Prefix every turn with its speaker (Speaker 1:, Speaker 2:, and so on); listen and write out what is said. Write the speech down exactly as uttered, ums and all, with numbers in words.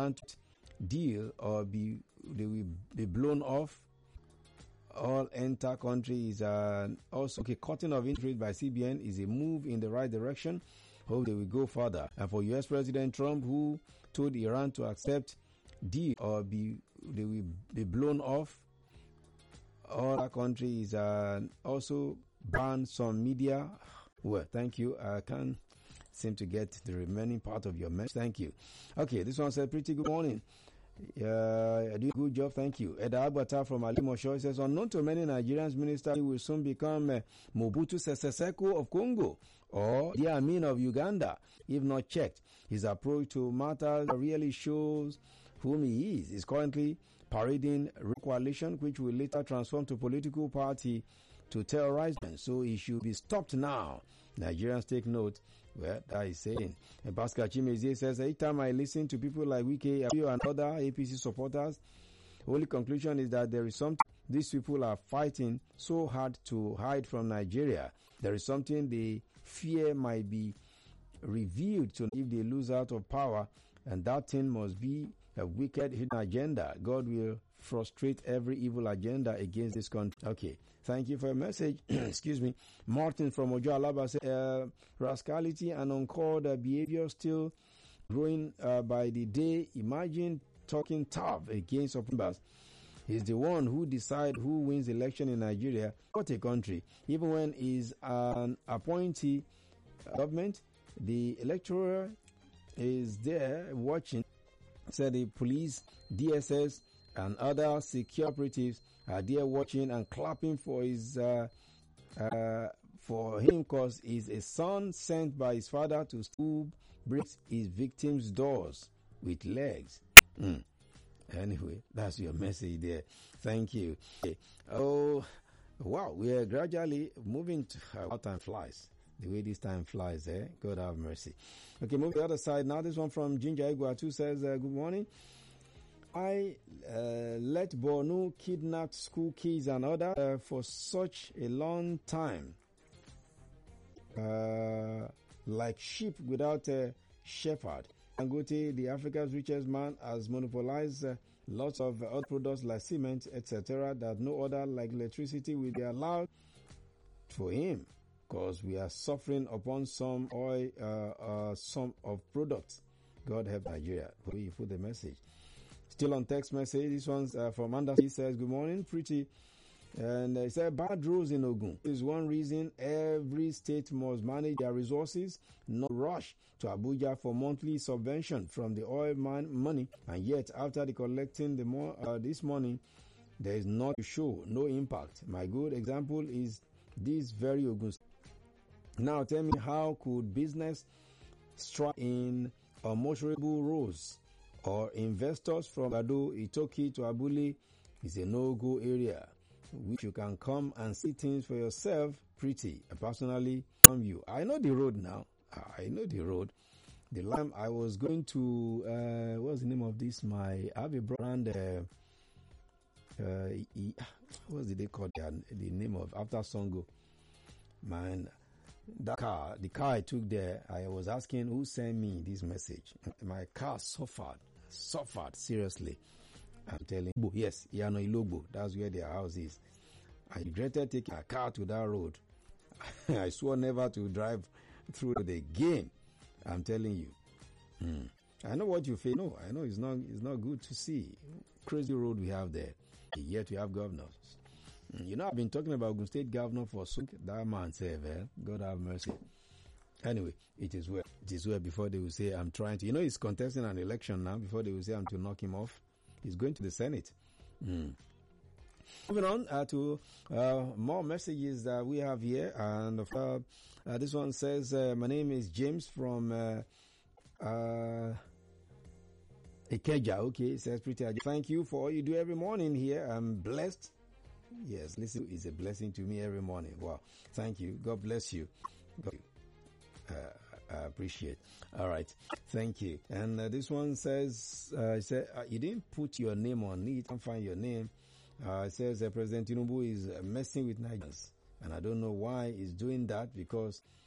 Speaker 1: Iran deal or be they will be blown off. All enter country is uh, also okay. Cutting of interest by C B N is a move in the right direction. Hope they will go further. And for U S President Trump, who told Iran to accept deal or be they will be blown off. All our countries uh, also ban some media. Well, thank you. I can't seem to get the remaining part of your message. Thank you. Okay, this one said, pretty good morning. Uh, I do a good job, thank you. Eda Agbata from Alimosho says, unknown to many Nigerians, minister will soon become uh, Mobutu Sese Seko of Congo or Idi Amin of Uganda, if not checked. His approach to matters really shows whom he is. He's currently parading a coalition which will later transform to political party to terrorize them. So he should be stopped now. Nigerians take note. Well, that is saying. And Pascal Chimezie says, every time I listen to people like Wike and other A P C supporters, the only conclusion is that there is something these people are fighting so hard to hide from Nigeria. There is something they fear might be revealed to if they lose out of power, and that thing must be a wicked hidden agenda. God will frustrate every evil agenda against this country. Okay, thank you for your message. Excuse me. Martin from Ojo Alaba said, uh, rascality and uncalled uh, behavior still growing uh, by the day. Imagine talking tough against members. He's the one who decides who wins the election in Nigeria. What a country. Even when he's an appointee government, the electoral is there watching. Said the police, D S S, and other secure operatives are there watching and clapping for his uh, uh, for him because he's a son sent by his father to who breaks his victims' doors with legs. Mm. Anyway, that's your message there. Thank you. Okay. Oh, wow, we are gradually moving to how time flies. The way this time flies, eh? God have mercy. Okay, move to the other side. Now this one from Ginger Iguatu says, uh, good morning. I uh, let Borno kidnap school kids and others uh, for such a long time. Uh, like sheep without a shepherd. Dangote, the Africa's richest man, has monopolized uh, lots of other products like cement, et cetera that no other like electricity will be allowed for him. Because we are suffering upon some oil, uh, uh, some of products. God help Nigeria. We put the message. Still on text message. This one's uh, from Anderson. He says, good morning, pretty. And uh, he said, bad roads in Ogun is one reason every state must manage their resources, not rush to Abuja for monthly subvention from the oil mine money. And yet, after the collecting the mo- uh, this money, there is not to show, no impact. My good example is this very Ogun. Now tell me, how could business strike in unmotorable roads or investors from Gado, Itoki to Abuli is a no-go area, which you can come and see things for yourself pretty. Personally, from you. I know the road now. I know the road. The last time I was going to, uh, what's the name of this? My, I have a brand, uh, uh, what's the they call the, the name of, after Songo? Man, that car, the car I took there, I was asking who sent me this message. My car suffered, suffered seriously. I'm telling you, yes, Yano Ilobo, that's where their house is. I regretted taking a car to that road. I swore never to drive through it again. I'm telling you. Hmm. I know what you feel. No, I know it's not, it's not good to see. Crazy road we have there. Yet we have governors. You know, I've been talking about Ogun State Governor for so that man said, well, God have mercy. Anyway, it is well. It is well before they will say, I'm trying to. You know, he's contesting an election now. Before they will say, I'm to knock him off. He's going to the Senate. Mm. Moving on uh, to uh, more messages that we have here. And uh, uh, this one says, uh, my name is James from uh, uh, Ikeja. Okay, it says, pretty. Thank you for all you do every morning here. I'm blessed. Yes, listen, it's a blessing to me every morning. Wow. Thank you. God bless you. God, uh, I appreciate. All right. Thank you. And uh, this one says, uh, it said, uh, you didn't put your name on it. I can't find your name. Uh, it says uh, President Tinubu is uh, messing with Nigerians. And I don't know why he's doing that, because